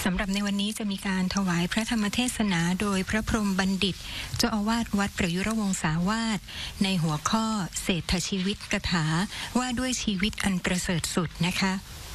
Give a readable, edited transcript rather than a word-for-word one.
สำหรับในวันนี้จะมีการถวายพระธรรมเทศนาโดยพระพรหมบัณฑิตเจ้าอาวาสวัดประยุรวงศาวาสในหัวข้อเศรษฐชีวิตกถาว่าด้วยชีวิตอันประเสริฐสุดนะคะ